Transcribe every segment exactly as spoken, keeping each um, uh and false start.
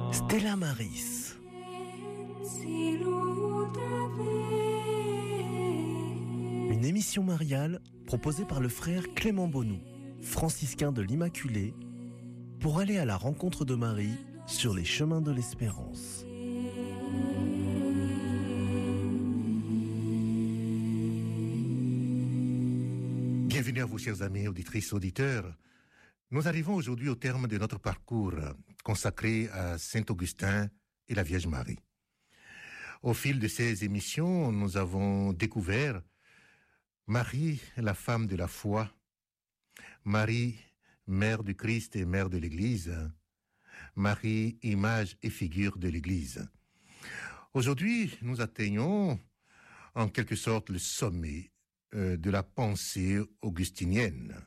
Stella Maris. Une émission mariale proposée par le frère Clément Bonou, franciscain de l'Immaculée, pour aller à la rencontre de Marie sur les chemins de l'espérance. Bienvenue à vous, chers amis, auditrices, auditeurs. Nous arrivons aujourd'hui au terme de notre parcours consacré à Saint-Augustin et la Vierge Marie. Au fil de ces émissions, nous avons découvert Marie, la femme de la foi, Marie, mère du Christ et mère de l'Église, Marie, image et figure de l'Église. Aujourd'hui, nous atteignons en quelque sorte le sommet euh, de la pensée augustinienne.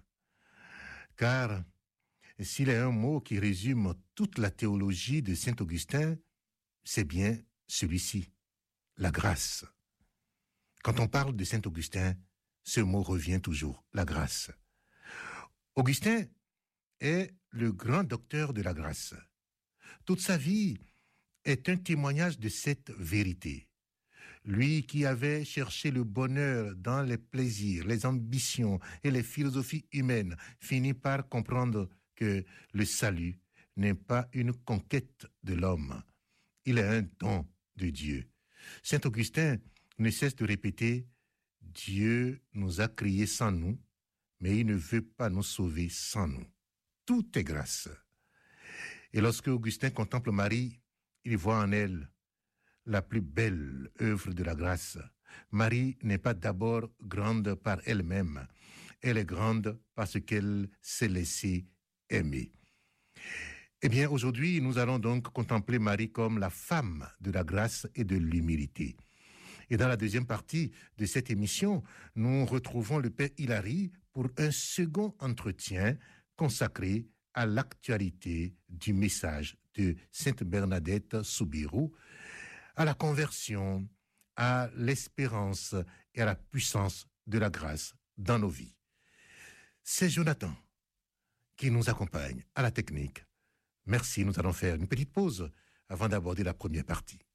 Car s'il y a un mot qui résume toute la théologie de Saint Augustin, c'est bien celui-ci, la grâce. Quand on parle de Saint Augustin, ce mot revient toujours, la grâce. Augustin est le grand docteur de la grâce. Toute sa vie est un témoignage de cette vérité. Lui qui avait cherché le bonheur dans les plaisirs, les ambitions et les philosophies humaines, finit par comprendre que le salut n'est pas une conquête de l'homme. Il est un don de Dieu. Saint Augustin ne cesse de répéter « Dieu nous a créés sans nous, mais il ne veut pas nous sauver sans nous. Tout est grâce. » Et lorsque Augustin contemple Marie, il voit en elle la plus belle œuvre de la grâce. Marie n'est pas d'abord grande par elle-même, elle est grande parce qu'elle s'est laissée aimer. Eh bien, aujourd'hui, nous allons donc contempler Marie comme la femme de la grâce et de l'humilité. Et dans la deuxième partie de cette émission, nous retrouvons le Père Hilary pour un second entretien consacré à l'actualité du message de Sainte Bernadette Soubirous, à la conversion, à l'espérance et à la puissance de la grâce dans nos vies. C'est Jonathan qui nous accompagne à la technique. Merci, nous allons faire une petite pause avant d'aborder la première partie.